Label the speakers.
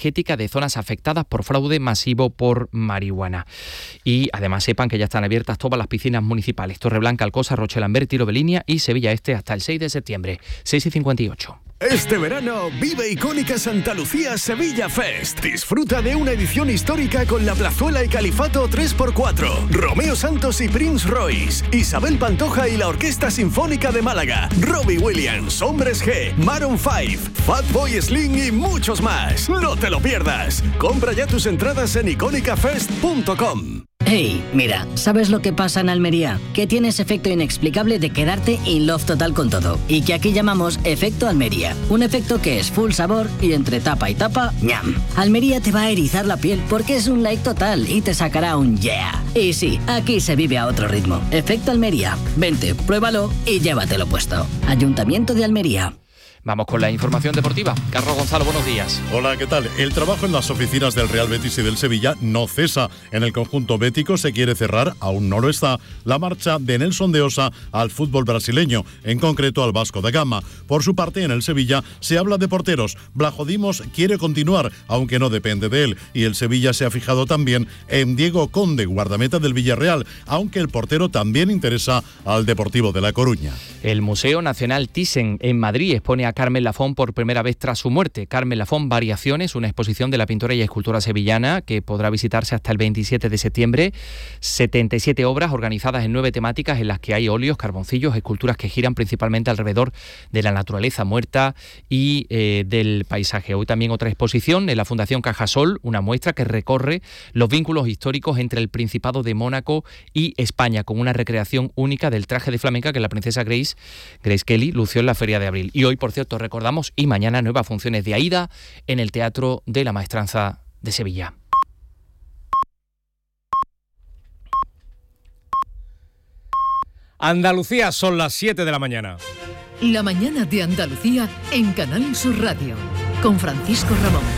Speaker 1: energética de zonas afectadas por fraude masivo por marihuana. Y además sepan que ya están abiertas todas las piscinas municipales: Torreblanca, Alcosa, Roche-Lambert, Lobelinia y Sevilla Este hasta el 6 de septiembre, 6:58.
Speaker 2: Este verano vive icónica Santa Lucía Sevilla Fest. Disfruta de una edición histórica con La Plazuela y Califato 3x4, Romeo Santos y Prince Royce, Isabel Pantoja y la Orquesta Sinfónica de Málaga, Robbie Williams, Hombres G, Maroon 5, Fatboy Slim y muchos más. No te lo pierdas. Compra ya tus entradas en iconicafest.com.
Speaker 3: Hey, mira, ¿sabes lo que pasa en Almería? Que tienes efecto inexplicable de quedarte in love total con todo. Y que aquí llamamos efecto Almería. Un efecto que es full sabor y entre tapa y tapa, ¡ñam! Almería te va a erizar la piel porque es un like total y te sacará un yeah. Y sí, aquí se vive a otro ritmo. Efecto Almería. Vente, pruébalo y llévatelo puesto. Ayuntamiento de Almería.
Speaker 1: Vamos con la información deportiva. Carlos Gonzalo, buenos días.
Speaker 4: Hola, ¿qué tal? El trabajo en las oficinas del Real Betis y del Sevilla no cesa. En el conjunto bético se quiere cerrar, aún no lo está, la marcha de Nelson de Osa al fútbol brasileño, en concreto al Vasco da Gama. Por su parte, en el Sevilla se habla de porteros. Blajo Dimos quiere continuar, aunque no depende de él. Y el Sevilla se ha fijado también en Diego Conde, guardameta del Villarreal, aunque el portero también interesa al Deportivo de La Coruña.
Speaker 1: El Museo Nacional Thyssen en Madrid expone a Carmen Lafón por primera vez tras su muerte. Carmen Lafón, Variaciones, una exposición de la pintora y escultora sevillana que podrá visitarse hasta el 27 de septiembre. 77 obras organizadas en 9 temáticas en las que hay óleos, carboncillos, esculturas que giran principalmente alrededor de la naturaleza muerta y del paisaje. Hoy también otra exposición en la Fundación Cajasol, una muestra que recorre los vínculos históricos entre el Principado de Mónaco y España, con una recreación única del traje de flamenca que la princesa Grace Kelly lució en la Feria de Abril. Y hoy, por cierto, recordamos, y mañana nuevas funciones de Aída en el Teatro de la Maestranza de Sevilla.
Speaker 5: Andalucía, son las 7 de la mañana.
Speaker 6: La mañana de Andalucía en Canal Sur Radio, con Francisco Ramón.